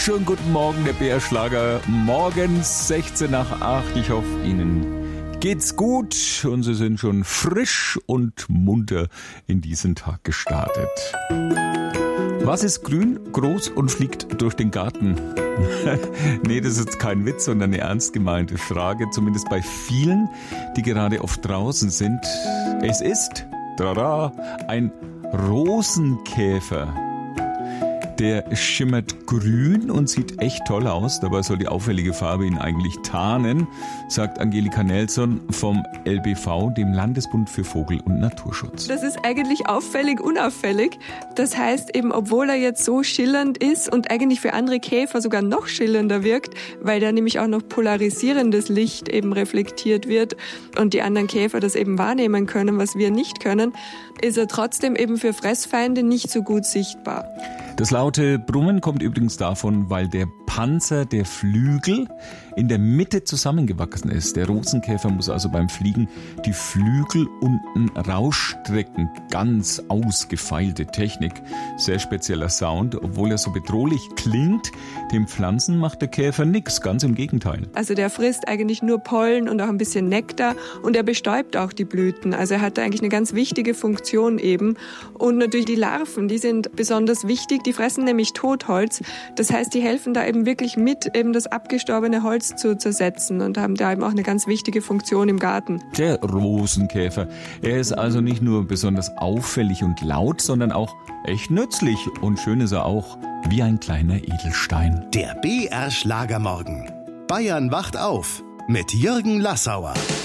Schönen guten Morgen, der BR-Schlager. Morgens 16 nach 8. Ich hoffe, Ihnen geht's gut und Sie sind schon frisch und munter in diesen Tag gestartet. Was ist grün, groß und fliegt durch den Garten? Nee, das ist kein Witz, sondern eine ernst gemeinte Frage, zumindest bei vielen, die gerade oft draußen sind. Es ist, tada, ein Rosenkäfer. Der schimmert grün und sieht echt toll aus, dabei soll die auffällige Farbe ihn eigentlich tarnen, sagt Angelika Nelson vom LBV, dem Landesbund für Vogel- und Naturschutz. Das ist eigentlich auffällig, unauffällig. Das heißt eben, obwohl er jetzt so schillernd ist und eigentlich für andere Käfer sogar noch schillernder wirkt, weil da nämlich auch noch polarisierendes Licht eben reflektiert wird und die anderen Käfer das eben wahrnehmen können, was wir nicht können, ist er trotzdem eben für Fressfeinde nicht so gut sichtbar. Das laute Brummen kommt übrigens davon, weil der Panzer der Flügel in der Mitte zusammengewachsen ist. Der Rosenkäfer muss also beim Fliegen die Flügel unten rausstrecken. Ganz ausgefeilte Technik. Sehr spezieller Sound. Obwohl er so bedrohlich klingt, dem Pflanzen macht der Käfer nichts. Ganz im Gegenteil. Also der frisst eigentlich nur Pollen und auch ein bisschen Nektar und er bestäubt auch die Blüten. Also er hat da eigentlich eine ganz wichtige Funktion eben. Und natürlich die Larven, die sind besonders wichtig. Die fressen nämlich Totholz. Das heißt, die helfen da eben wirklich mit, eben das abgestorbene Holz zu zersetzen und haben da eben auch eine ganz wichtige Funktion im Garten. Der Rosenkäfer. Er ist also nicht nur besonders auffällig und laut, sondern auch echt nützlich. Und schön ist er auch wie ein kleiner Edelstein. Der BR Schlagermorgen. Bayern wacht auf mit Jürgen Lassauer.